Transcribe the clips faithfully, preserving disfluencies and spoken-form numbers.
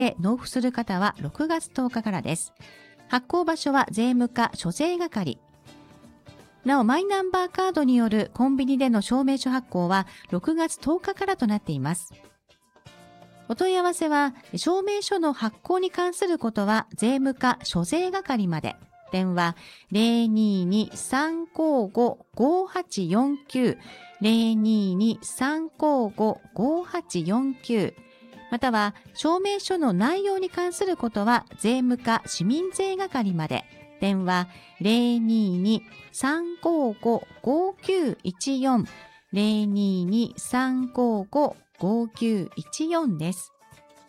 で納付する方はろくがつとおかからです。発行場所は税務課所税係。なお、マイナンバーカードによるコンビニでの証明書発行はろくがつとおかからとなっています。お問い合わせは、証明書の発行に関することは税務課所税係まで。電話 ゼロにーにーさんごご ごはちよんきゅう ゼロにーにーさんごご ごはちよんきゅう、または証明書の内容に関することは税務課市民税係まで。電話 ゼロにーにーさんごご ごきゅういちよん ゼロにーにーさんごご ごきゅういちよんです。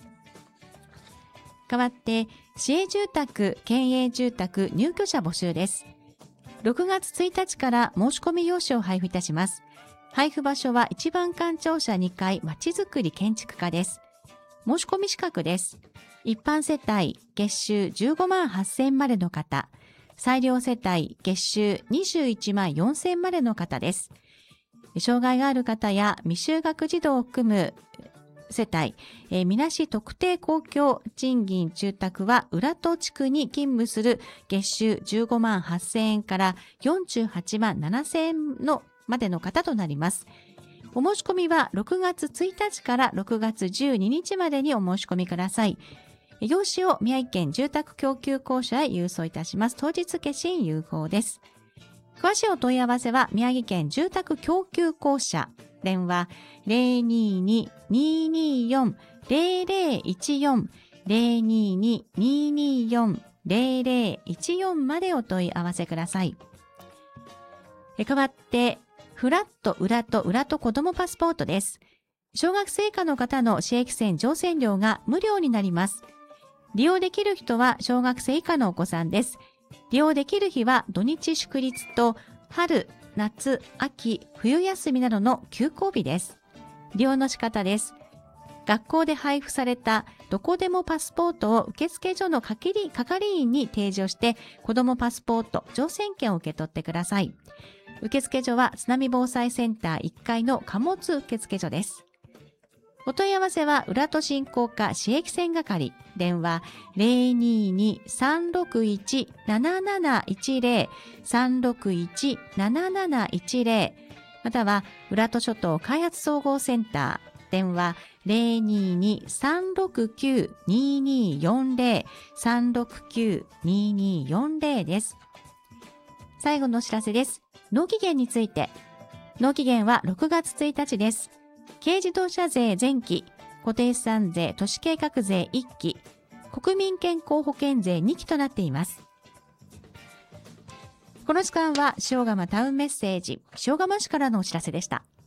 代わって、市営住宅、県営住宅入居者募集です。ろくがつついたちから申し込み用紙を配布いたします。配布場所は一番館庁舎にかいまちづくり建築課です。申し込み資格です。一般世帯、月収じゅうごまんはっせんまでの方、裁量世帯、月収にじゅういちまんよんせんまでの方です。障害がある方や未就学児童を含む世帯、えー、みなし特定公共賃金住宅は浦戸地区に勤務する月収じゅうごまんはっせんえんからよんじゅうはちまんななせんえんのまでの方となります。お申し込みはろくがつついたちからろくがつじゅうににちまでにお申し込みください。用紙を宮城県住宅供給公社へ郵送いたします。当日消印有効です。詳しいお問い合わせは宮城県住宅供給公社、電話 ゼロにーにーにーにーよん ゼロゼロいちよん ゼロにーにーにーにーよん ゼロゼロいちよんまでお問い合わせください。え代わって、フラット裏と裏と子どもパスポートです。小学生以下の方の市駅線乗船料が無料になります。利用できる人は小学生以下のお子さんです。利用できる日は土日祝日と春、夏、秋、冬休みなどの休校日です。利用の仕方です。学校で配布されたどこでもパスポートを受付所の係員に提示をして子どもパスポート乗船券を受け取ってください。受付所は津波防災センターいっかいの貨物受付所です。お問い合わせは浦戸振興課市駅線係、電話 ゼロにーにーさんろくいち なななないちゼロ さんろくいち なななないちゼロ、または浦戸諸島開発総合センター、電話 ゼロにーにーさんろくきゅう にーにーよんゼロ さんろくきゅう にーにーよんゼロです。最後のお知らせです。納期限について。納期限はろくがつついたちです。軽自動車税前期、固定資産税都市計画税いっき、国民健康保険税にきとなっています。この時間は塩釜タウンメッセージ、塩釜市からのお知らせでした。